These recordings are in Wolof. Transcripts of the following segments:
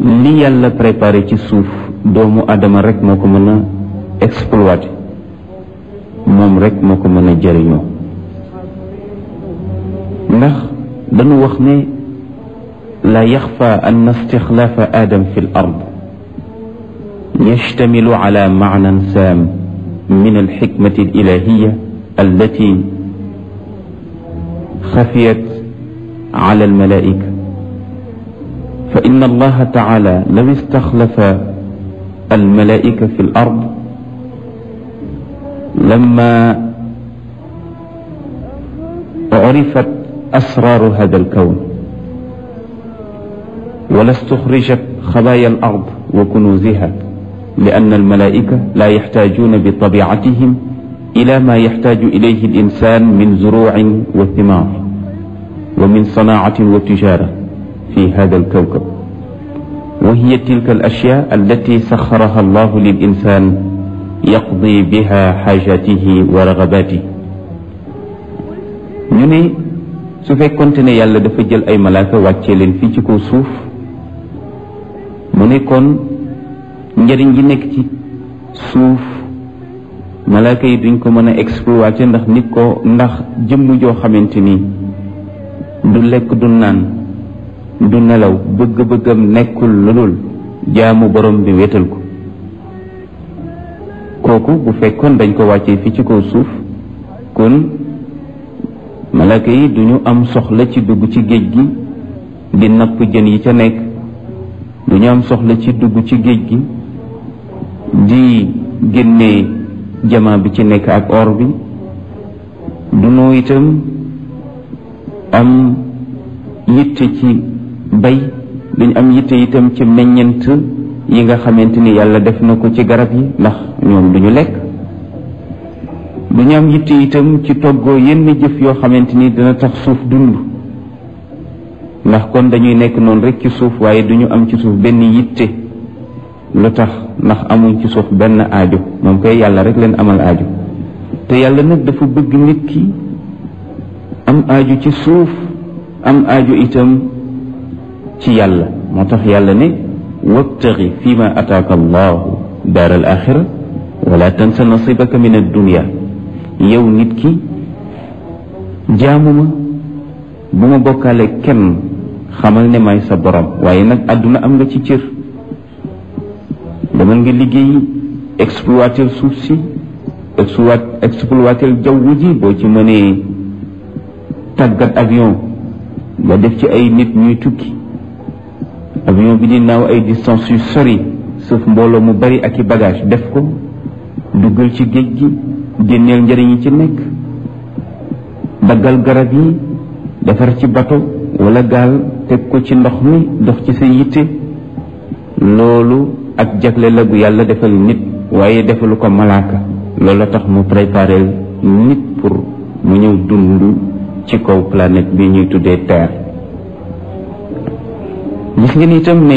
li yàlla préparé ci suuf doomu adama rek moo ko mën a exploité, moom rek moo ko mën a jëriñoo. ndax dañu wax ne la yaxfa an istixlaafa aadam fi l ard yashtamilu ala maanan saam min alxikmati alilahiya allati xafiyat ala almalaika fa inna allaha taala law istaxlafa almalaika fi l ard lama urifat asraaru hada alkawn wala stuxrijat xabaaya alard wa kunuuziha li anna almalaika la yaxtaajuuna bi tabiatihim ila ma yaxtaaju ilayhi alinsan min zuruucin wa thimaar wa min sanaacatin wa tijaara fi hada alkawkab wa hiya tilka alashyaa allati saxaraha allahu lilinsan yaqdi biha xaajaatihi wa ragabaatihi. ñu ne su fekkonte ne yàlla dafa jël ay malaaka wàccee leen fii ci kaw suuf, mu ne kon njëriñ gi nekk ci suuf malaaka yi duñ ko mën a exploiter ndax jëmm joo xamante ni du lekk du naan du nelaw bëgg-bëggam nekkul lu dul jaamu borom bi wéetal ko. kooku bu fekkoon dañ ko wàccee fii ci kaw suuf, kon malaaka yi duñu am soxla ci dugg ci géej gi di napp jën yi ca nekk, duñu am soxla ci dugg ci géej gi di génne jamaa bi ci nekk ak or bi, duñu itam am yitte ci bay, duñu am yitte itam ci meññent yi nga xamante ni yàlla def na ko ci garab yi, ndax ñoom duñu lekk. duñu am yitte itam ci toggoo yenn jëf yoo xamante ni dina tax suuf dund, ndax kon dañuy nekk noonu rek ci suuf waaye duñu am ci suuf benn yitte. lu tax? ndax amuñ ci suuf benn aajo, moom koy yàlla rek leen amal aajo. te yàlla nag dafa bëgg nit ki am aajo ci suuf, am aajo itam ci yàlla. moo tax yàlla ne wabtaxi fi ma ataaka allahu daar al axira wala tansa nasibaka min addunia. yow nit ki jaamuma, bu ma bokkaale kenn, xamal ne may sa borom, waaye nag àdduna am nga ci cër. demal nga liggéey exploiter suuf si, exploiter jaww ji, boo ci mënee tàggat avion nga def ci ay nit ñuy tukki, avion bi di naaw ay distance yu sori, sauf mbooloo mu bari ak i bagage, def ko duggal ci géej gi, génneel njëriñ yi ci nekk, daggal garab yi, defar ci bato wala gaal, teg ko ci ndox mi, dox ci sa yitte. loolu ak jagle la bu yàlla defal nit, waaye defalu ko malaaka. loolu tax mu préparé nit pour mu ñëw dund ci kaw planète bi ñuy tuddee Terre. gis ngeen itam ne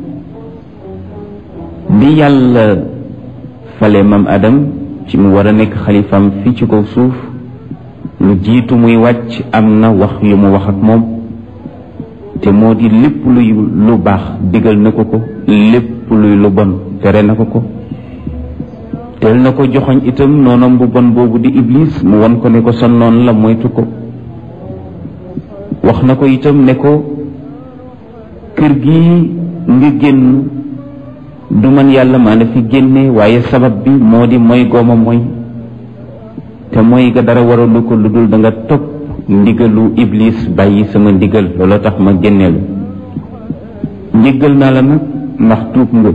bi yàlla fale mam Adam ci mu war a nekk xalifam fii ci kaw suuf, lu jiitu muy wàcc am na wax yu mu wax ak moom, te moo di lépp luy lu baax digal na ko ko, lépp luy lu bon tere na ko ko. teel na ko joxoñ itam noonam bu bon boobu di Iblis, mu won ko ne ko sa noon la, moytu ko. wax na ko itam ne ko kër gi nga génn du man yàlla maa la fi génne, waaye sabab bi moo di mooy gooma mooy, te mooy ga dara waralu ko lu dul da nga topp ndigalu Iblis bàyyi sama ndigal, looloo tax ma génne la. njëggal naa la nag ndax tuub nga.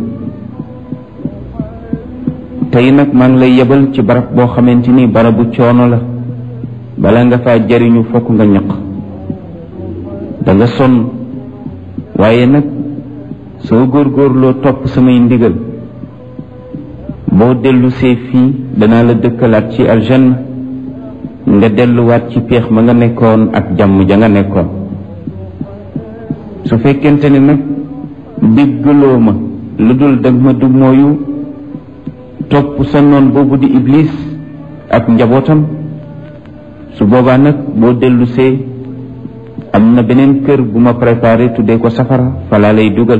tey nag maa ngi lay yebal ci barab boo xamante ni barabu coono la, bala nga faa jariñu fokk nga ñaq, da nga sonn, waaye nag soo góorgóorloo topp samay ndigal, boo dellu see fii danaa la dëkkalaat ci aljanna, nga delluwaat ci péex ma nga nekkoon ak jàmm ja nga nekkoon. su fekkente ne nag déggaloo ma lu dul dag ma du mooyu topp sa noon boobu di Iblis ak njabootam, su boobaa nag boo dellusee am na beneen kër bu ma préparé tuddee ko safara, fa laa lay dugal.